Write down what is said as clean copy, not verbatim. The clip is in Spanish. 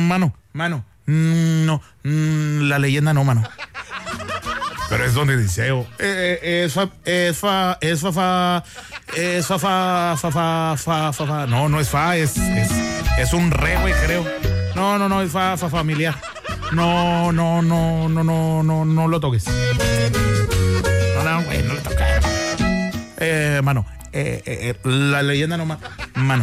Mano. No, la leyenda no, mano. Pero es donde dice, no es fa, es un re, güey, creo. No, es fa familiar. No lo toques. No, güey, no le toques. Mano, la leyenda no, mano.